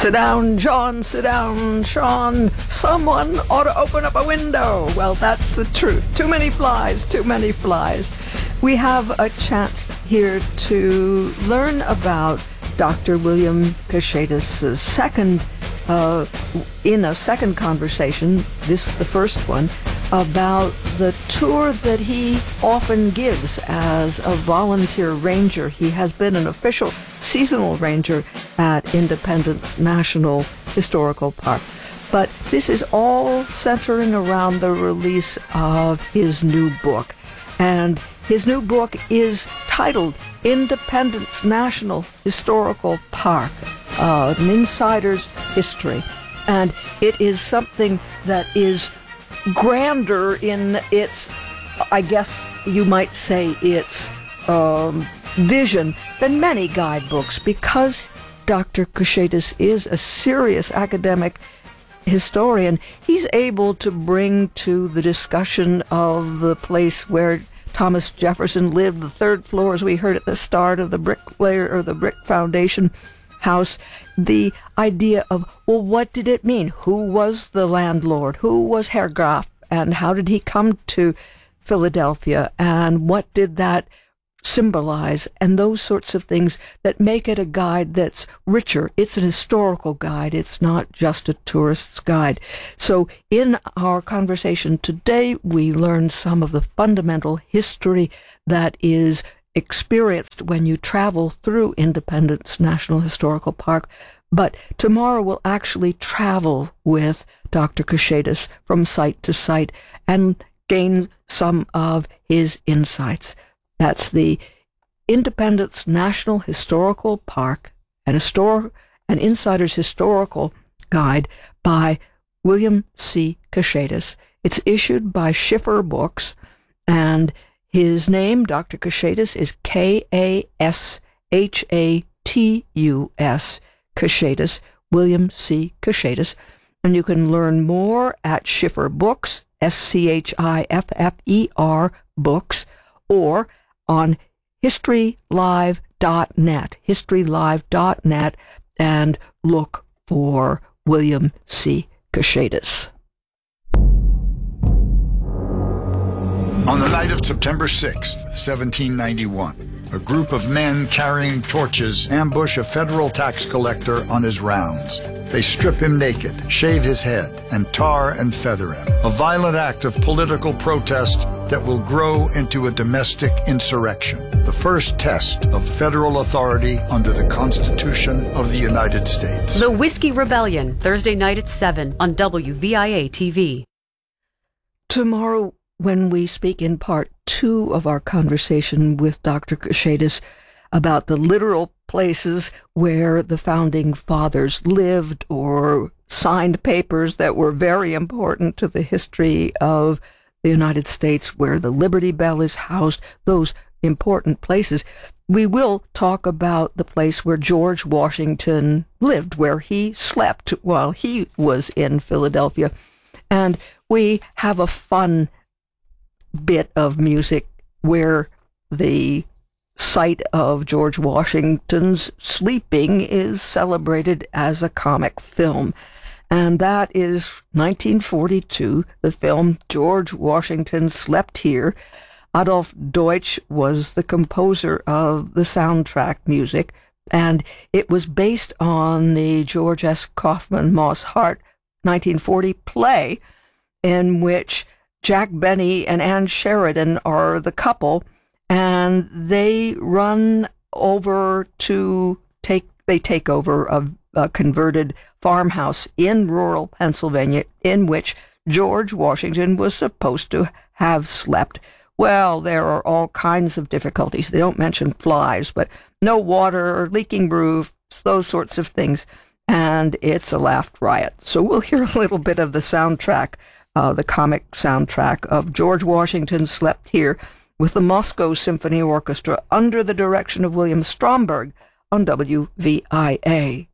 Sit down, John, sit down, Sean. Someone ought to open up a window. Well, that's the truth. Too many flies, too many flies. We have a chance here to learn about Dr. William Koschatos' in a second conversation, this the first one, about the tour that he often gives as a volunteer ranger. He has been an official seasonal ranger at Independence National Historical Park. But this is all centering around the release of his new book. And his new book is titled Independence National Historical Park, an insider's history. And it is something that is grander in its, I guess you might say, its vision than many guidebooks, because Dr. Koschatos is a serious academic historian. He's able to bring to the discussion of the place where Thomas Jefferson lived, the third floor, as we heard at the start of the bricklayer or the brick foundation house, the idea of, well, what did it mean? Who was the landlord? Who was Herr Graf? And how did he come to Philadelphia? And what did that symbolize? And those sorts of things that make it a guide that's richer. It's an historical guide. It's not just a tourist's guide. So in our conversation today, we learn some of the fundamental history that is experienced when you travel through Independence National Historical Park. But tomorrow we'll actually travel with Dr. Koschatos from site to site and gain some of his insights. That's the Independence National Historical Park, an insider's historical guide by William C. Koschatos. It's issued by Schiffer Books, and his name, Dr. Koschatos, is Kashatus, Koschatos, William C. Koschatos. And you can learn more at Schiffer Books, Schiffer Books, or on historylive.net, and look for William C. Koschatos. On the night of September 6th, 1791, a group of men carrying torches ambush a federal tax collector on his rounds. They strip him naked, shave his head, and tar and feather him. A violent act of political protest that will grow into a domestic insurrection. The first test of federal authority under the Constitution of the United States. The Whiskey Rebellion, Thursday night at 7 on WVIA-TV. Tomorrow, when we speak in part 2 of our conversation with Dr. Koschatos about the literal places where the founding fathers lived or signed papers that were very important to the history of the United States, where the Liberty Bell is housed, those important places, we will talk about the place where George Washington lived, where he slept while he was in Philadelphia. And we have a fun bit of music where the site of George Washington's sleeping is celebrated as a comic film. And that is 1942, the film George Washington Slept Here. Adolf Deutsch was the composer of the soundtrack music, and it was based on the George S. Kaufman Moss Hart 1940 play, in which Jack Benny and Anne Sheridan are the couple, and they run over to take over a converted farmhouse in rural Pennsylvania in which George Washington was supposed to have slept. Well, there are all kinds of difficulties. They don't mention flies, but no water, leaking roofs, those sorts of things. And it's a laugh riot. So we'll hear a little bit of the soundtrack, the comic soundtrack of George Washington Slept Here with the Moscow Symphony Orchestra under the direction of William Stromberg on WVIA.